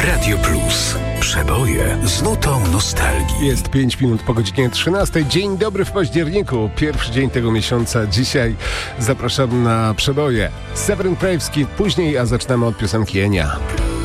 Radio Plus. Przeboje z nutą nostalgii. Jest 5 minut po godzinie 13. Dzień dobry w październiku. Pierwszy dzień tego miesiąca. Dzisiaj zapraszam na przeboje. Seweryn Krajewski później, a zaczynamy od piosenki Enia.